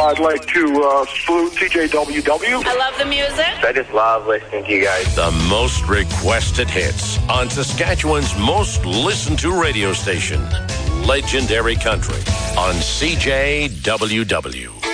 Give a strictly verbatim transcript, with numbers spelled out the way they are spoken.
I'd like to uh, salute T J W W. I love the music. I just love listening to you guys. The most requested hits on Saskatchewan's most listened to radio station, Legendary Country, on C J W W.